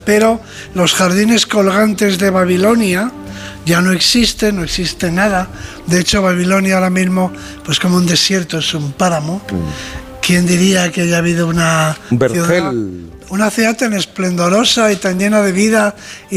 Pero los jardines colgantes de Babilonia ya no existe nada. De hecho, Babilonia ahora mismo, pues como un desierto, es un páramo. ¿Quién diría que haya habido una ciudad tan esplendorosa y tan llena de vida